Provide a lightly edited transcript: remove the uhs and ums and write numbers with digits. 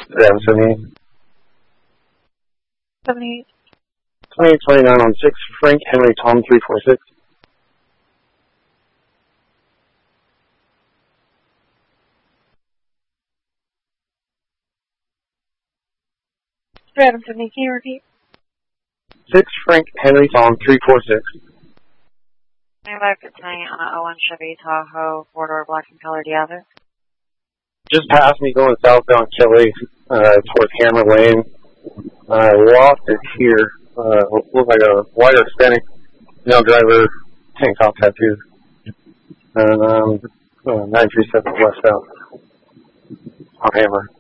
Yeah, 78. 78. 2829 on 6, Frank Henry Tom 346. Can you repeat? 6, Frank Henry Tom 346. 25 on a 01 Chevy Tahoe, 4-door black and colored. Do you have it? Just past me going southbound Kelly, towards Hammer Lane. Lost it here. Looks like a white or Hispanic male driver, tank top tattoo. And 937 westbound on Hammer.